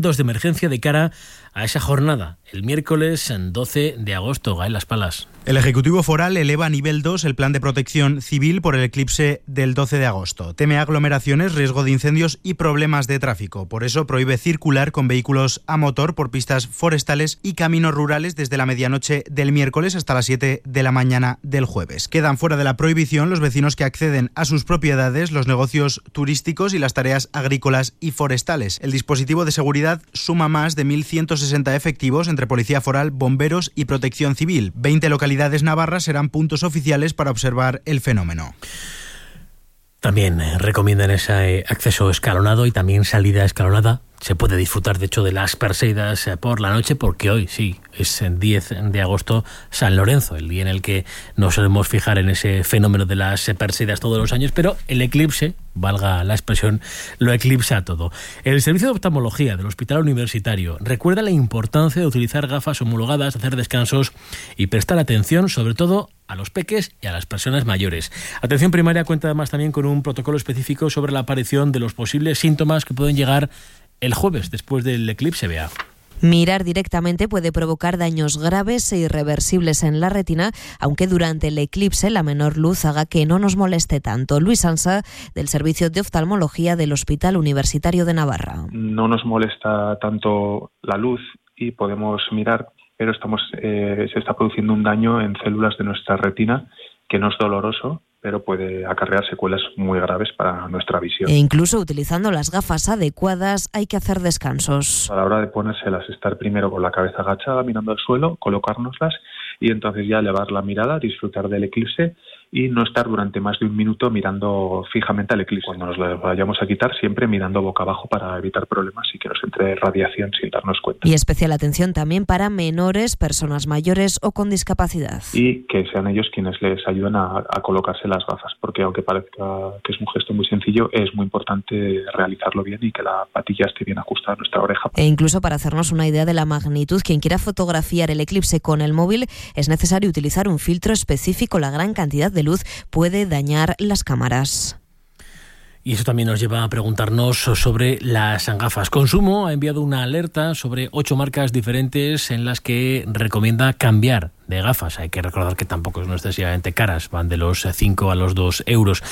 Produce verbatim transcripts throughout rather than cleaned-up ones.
de emergencia de cara a esa jornada, el miércoles doce de agosto, Gael Las Palas. El Ejecutivo Foral eleva a nivel dos el plan de protección civil por el eclipse del doce de agosto. Teme aglomeraciones, riesgo de incendios y problemas de tráfico. Por eso prohíbe circular con vehículos a motor por pistas forestales y caminos rurales desde la medianoche del miércoles hasta las siete de la mañana del jueves. Quedan fuera de la prohibición los vecinos que acceden a sus propiedades, los negocios turísticos y las tareas agrícolas y forestales. El dispositivo de seguridad suma más de mil ciento sesenta efectivos entre Policía Foral, bomberos y Protección Civil. veinte localidades navarras serán puntos oficiales para observar el fenómeno. También recomiendan ese acceso escalonado y también salida escalonada. Se puede disfrutar, de hecho, de las Perseidas por la noche, porque hoy, sí, es el diez de agosto, San Lorenzo, el día en el que nos solemos fijar en ese fenómeno de las Perseidas todos los años, pero el eclipse, valga la expresión, lo eclipsa todo. El Servicio de Oftalmología del Hospital Universitario recuerda la importancia de utilizar gafas homologadas, hacer descansos y prestar atención, sobre todo, a los peques y a las personas mayores. Atención Primaria cuenta además también con un protocolo específico sobre la aparición de los posibles síntomas que pueden llegar el jueves después del eclipse. Vea. Mirar directamente puede provocar daños graves e irreversibles en la retina, aunque durante el eclipse la menor luz haga que no nos moleste tanto. Luis Ansa, del Servicio de Oftalmología del Hospital Universitario de Navarra. No nos molesta tanto la luz y podemos mirar, pero estamos eh, se está produciendo un daño en células de nuestra retina que no es doloroso, pero puede acarrear secuelas muy graves para nuestra visión. E incluso utilizando las gafas adecuadas hay que hacer descansos. A la hora de ponérselas, estar primero con la cabeza agachada, mirando al suelo, colocárnoslas y entonces ya elevar la mirada, disfrutar del eclipse y no estar durante más de un minuto mirando fijamente al eclipse. Cuando nos lo vayamos a quitar, siempre mirando boca abajo para evitar problemas y que nos entre radiación sin darnos cuenta. Y especial atención también para menores, personas mayores o con discapacidad. Y que sean ellos quienes les ayuden a, a colocarse las gafas, porque aunque parezca que es un gesto muy sencillo, es muy importante realizarlo bien y que la patilla esté bien ajustada a nuestra oreja. E incluso para hacernos una idea de la magnitud, quien quiera fotografiar el eclipse con el móvil es necesario utilizar un filtro específico. La gran cantidad de luz puede dañar las cámaras. Y eso también nos lleva a preguntarnos sobre las gafas. Consumo ha enviado una alerta sobre ocho marcas diferentes en las que recomienda cambiar de gafas. Hay que recordar que tampoco son excesivamente caras, van de los cinco a los dos euros.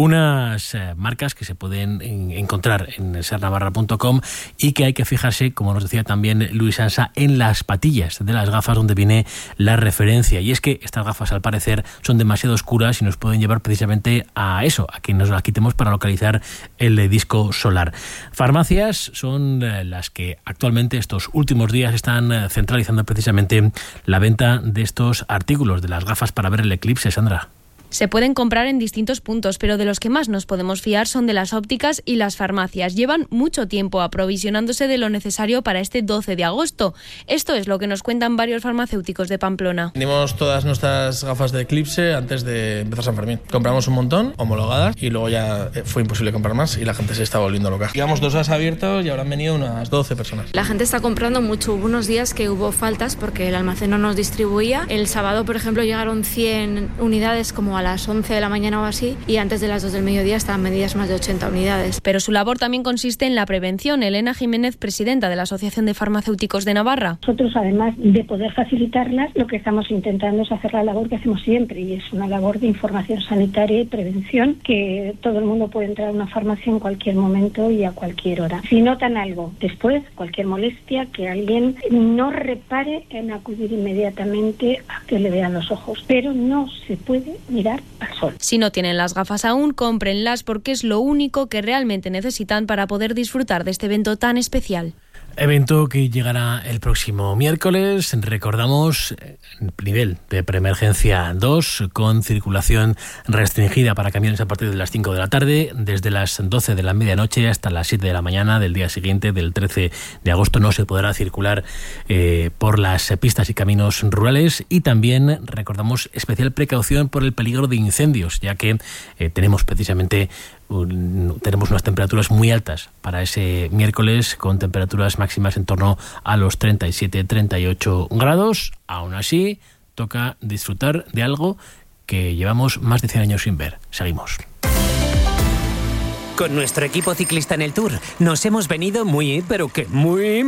Unas eh, marcas que se pueden en, encontrar en ser navarra punto com y que hay que fijarse, como nos decía también Luis Ansa, en las patillas de las gafas donde viene la referencia. Y es que estas gafas, al parecer, son demasiado oscuras y nos pueden llevar precisamente a eso, a que nos las quitemos para localizar el disco solar. Farmacias son eh, las que actualmente estos últimos días están eh, centralizando precisamente la venta de estos artículos de las gafas para ver el eclipse, Sandra. Se pueden comprar en distintos puntos, pero de los que más nos podemos fiar son de las ópticas y las farmacias. Llevan mucho tiempo aprovisionándose de lo necesario para este doce de agosto. Esto es lo que nos cuentan varios farmacéuticos de Pamplona. Tenemos todas nuestras gafas de eclipse antes de empezar San Fermín. Compramos un montón, homologadas, y luego ya fue imposible comprar más y la gente se está volviendo loca. Llevamos dos horas abiertos y habrán venido unas doce personas. La gente está comprando mucho. Hubo unos días que hubo faltas porque el almacén no nos distribuía. El sábado, por ejemplo, llegaron cien unidades como a las once de la mañana o así, y antes de las dos del mediodía estaban vendidas más de ochenta unidades. Pero su labor también consiste en la prevención. Elena Jiménez, presidenta de la Asociación de Farmacéuticos de Navarra. Nosotros, además de poder facilitarlas, lo que estamos intentando es hacer la labor que hacemos siempre, y es una labor de información sanitaria y prevención, que todo el mundo puede entrar a una farmacia en cualquier momento y a cualquier hora. Si notan algo después, cualquier molestia, que alguien no repare en acudir inmediatamente a que le vean los ojos, pero no se puede mirar al sol. Si no tienen las gafas aún, cómprenlas porque es lo único que realmente necesitan para poder disfrutar de este evento tan especial. Evento que llegará el próximo miércoles. Recordamos nivel de preemergencia dos con circulación restringida para camiones a partir de las cinco de la tarde. Desde las doce de la medianoche hasta las siete de la mañana del día siguiente, del trece de agosto, no se podrá circular eh, por las pistas y caminos rurales. Y también recordamos especial precaución por el peligro de incendios, ya que eh, tenemos precisamente tenemos unas temperaturas muy altas para ese miércoles, con temperaturas máximas en torno a los treinta y siete a treinta y ocho grados. Aún así, toca disfrutar de algo que llevamos más de cien años sin ver. Seguimos. Con nuestro equipo ciclista en el Tour nos hemos venido muy, pero que muy